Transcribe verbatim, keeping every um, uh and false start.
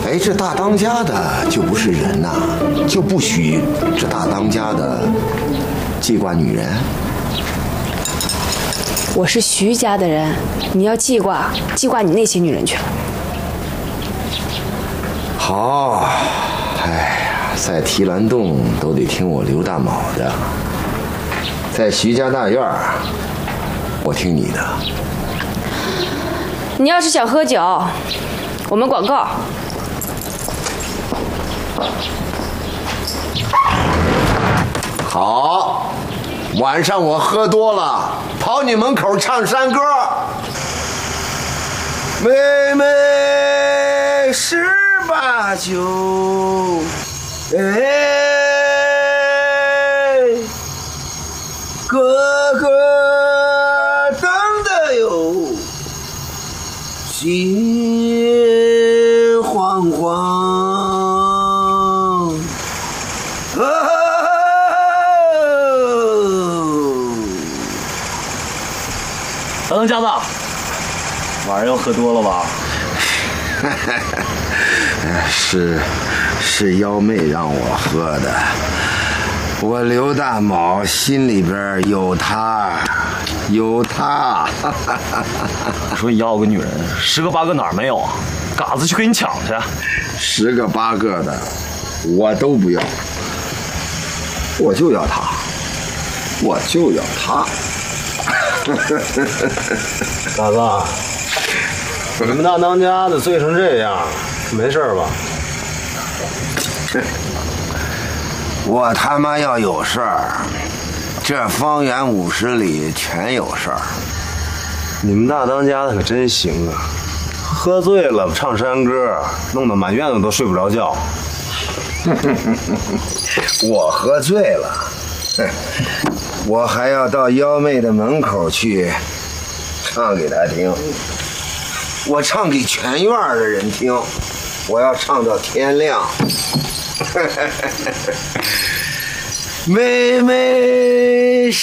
哎，这大当家的就不是人呐、啊，就不许这大当家的记挂女人。 我是徐家的人，你要记挂记挂你那些女人去了。 好，哎呀，在提篮洞都得听我刘大卯的，在徐家大院我听你的。 你要是想喝酒，我们广告。 好，晚上我喝多了，跑你门口唱山歌。妹妹十八九，哎，哥哥等的哟，心慌慌。啊大当家的，晚上又喝多了吧？ 是，是幺妹让我喝的。我刘大卯心里边有她，有她。 说要个女人，十个八个哪儿没有啊？嘎子去给你抢去。 十个八个的，我都不要，我就要她，我就要她。 大子，你们大当家的醉成这样，没事吧？ 我他妈要有事儿，这方圆五十里全有事儿。 你们大当家的可真行啊！喝醉了唱山歌，弄得满院子都睡不着觉。 我喝醉了，我还要到幺妹的门口去唱给她听。我唱给全院的人听，我要唱到天亮。妹妹